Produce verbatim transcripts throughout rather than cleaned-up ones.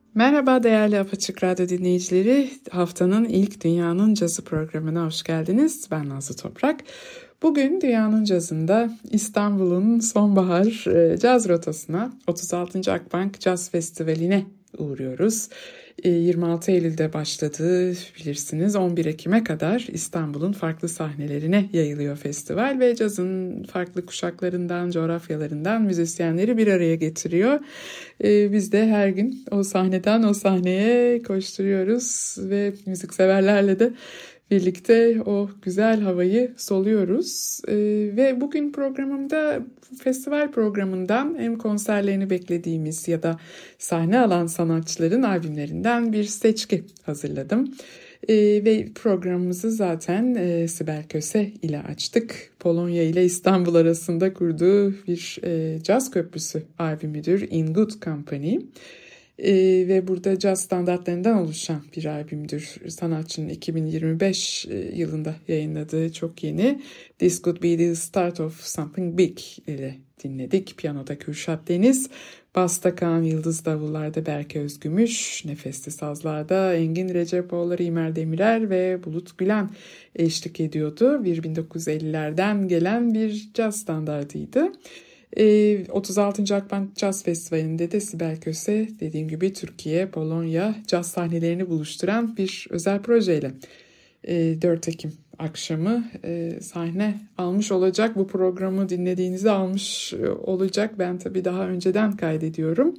Merhaba değerli Apaçık Radyo dinleyicileri. Haftanın ilk Dünyanın Cazı programına hoş geldiniz. Ben Nazlı Toprak. Bugün Dünyanın Cazı'nda İstanbul'un sonbahar e, caz rotasına otuz altıncı Akbank Caz Festivali'ne uğruyoruz. yirmi altı Eylül'de başladı, bilirsiniz. on bir Ekim'e kadar İstanbul'un farklı sahnelerine yayılıyor festival ve cazın farklı kuşaklarından, coğrafyalarından müzisyenleri bir araya getiriyor. Biz de her gün o sahneden o sahneye koşturuyoruz ve müzikseverlerle de birlikte o güzel havayı soluyoruz. Ee, ve bugün programımda festival programından hem konserlerini beklediğimiz ya da sahne alan sanatçıların albümlerinden bir seçki hazırladım. Ee, ve programımızı zaten e, Sibel Köse ile açtık. Polonya ile İstanbul arasında kurduğu bir e, caz köprüsü albümüdür In Good Company. Ee, ve burada caz standartlarından oluşan bir albümdür. Sanatçının iki bin yirmi beş yılında yayınladığı çok yeni This Could Be the Start of Something Big ile dinledik. Piyanoda Kürşat Deniz, basta Kaan Yıldız, davullarda Berke Özgümüş, nefesli sazlarda Engin Recepoğlu, İmer Demirer ve Bulut Gülen eşlik ediyordu. Bir bin dokuz yüz ellilerden gelen bir caz standardıydı. otuz altıncı Akbank Caz Festivali'nde de Sibel Köse dediğim gibi Türkiye, Polonya caz sahnelerini buluşturan bir özel projeyle dört Ekim akşamı sahne almış olacak. Bu programı dinlediğinizde almış olacak. Ben tabii daha önceden kaydediyorum.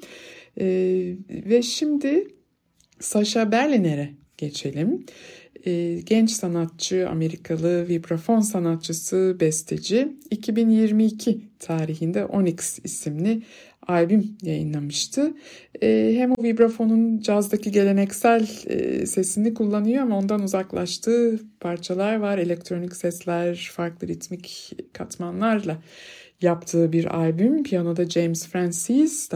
Ve şimdi Sasha Berliner'e geçelim. Genç sanatçı, Amerikalı vibrafon sanatçısı, besteci. iki bin yirmi iki tarihinde Onyx isimli albüm yayınlamıştı. Hem o vibrafonun cazdaki geleneksel sesini kullanıyor ama ondan uzaklaştığı parçalar var. Elektronik sesler, farklı ritmik katmanlarla yaptığı bir albüm. Piyanoda James Francis,